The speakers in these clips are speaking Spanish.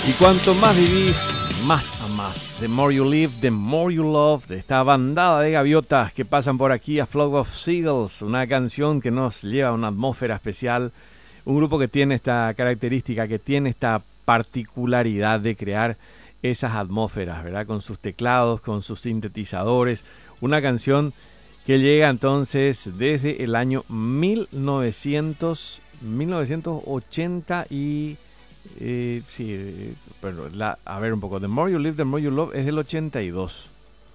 Y cuanto más vivís, más amás. The more you live, the more you love. De esta bandada de gaviotas que pasan por aquí, A Flock of Seagulls. Una canción que nos lleva a una atmósfera especial. Un grupo que tiene esta característica, que tiene esta particularidad de crear esas atmósferas, ¿verdad? Con sus teclados, con sus sintetizadores. Una canción que llega entonces desde el año 1980 y... a ver un poco. The More You Live, The More You Love es del 82.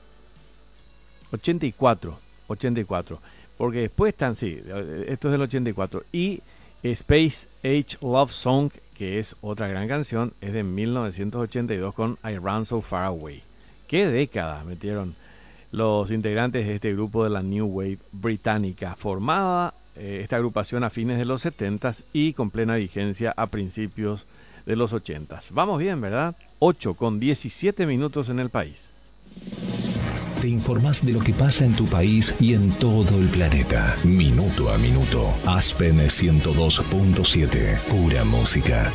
84. Porque después están, esto es del 84. Y Space Age Love Song, que es otra gran canción, es de 1982 con I Ran So Far Away. ¿Qué década metieron los integrantes de este grupo de la New Wave británica? Formada esta agrupación a fines de los 70s y con plena vigencia a principios de los 80s. Vamos bien, ¿verdad? 8:17 en el país. Te informás de lo que pasa en tu país y en todo el planeta. Minuto a minuto. Aspen 102.7. Pura música.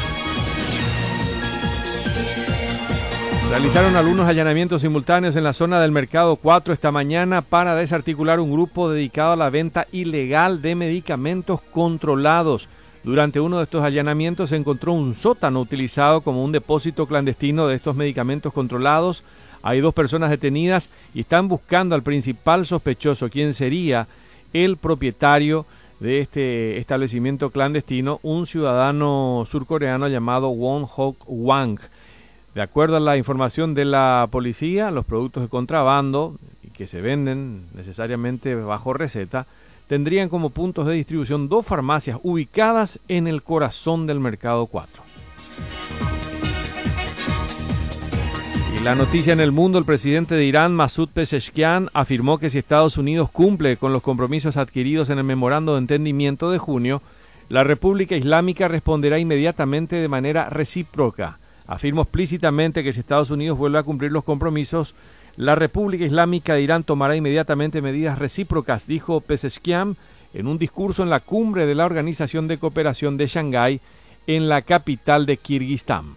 Realizaron algunos allanamientos simultáneos en la zona del Mercado 4 esta mañana para desarticular un grupo dedicado a la venta ilegal de medicamentos controlados. Durante uno de estos allanamientos se encontró un sótano utilizado como un depósito clandestino de estos medicamentos controlados. Hay 2 personas detenidas y están buscando al principal sospechoso, quien sería el propietario de este establecimiento clandestino, un ciudadano surcoreano llamado Won Hok Wang. De acuerdo a la información de la policía, los productos de contrabando y que se venden necesariamente bajo receta tendrían como puntos de distribución 2 farmacias ubicadas en el corazón del Mercado 4. Y la noticia en el mundo: el presidente de Irán, Masoud Pezeshkian, afirmó que si Estados Unidos cumple con los compromisos adquiridos en el memorando de entendimiento de junio, la República Islámica responderá inmediatamente de manera recíproca. Afirmó explícitamente que si Estados Unidos vuelve a cumplir los compromisos, la República Islámica de Irán tomará inmediatamente medidas recíprocas, dijo Pezeshkian en un discurso en la cumbre de la Organización de Cooperación de Shanghái en la capital de Kirguistán.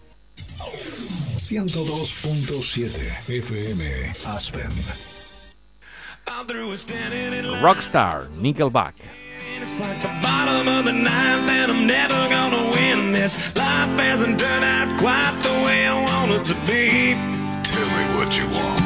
102.7 FM Aspen. Rockstar, Nickelback. It's like the bottom of the ninth and I'm never gonna win this. Life hasn't turned out quite the way I want it to be. Tell me what you want.